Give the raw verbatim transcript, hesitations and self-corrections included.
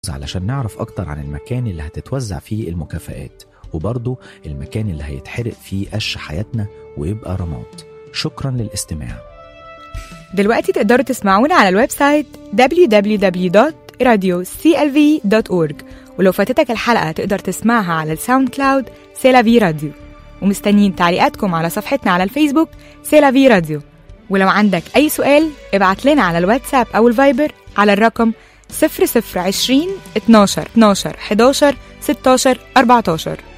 علشان نعرف أكتر عن المكان اللي هتتوزع فيه المكافآت، وبرضو المكان اللي هيتحرق فيه قش حياتنا ويبقى رماد. شكرا للاستماع. دلوقتي تقدروا تسمعونا على الويب سايت دبليو دبليو دبليو دوت راديو سي إل في دوت أورج، ولو فاتتك الحلقة تقدر تسمعها على الساوند كلاود سيلافي راديو. ومستنيين تعليقاتكم على صفحتنا على الفيسبوك سيلافي راديو. ولو عندك أي سؤال ابعت لنا على الواتساب أو الفايبر على الرقم صفر صفر عشرين اتناشر اتناشر حداشر ستاشر أربعتاشر.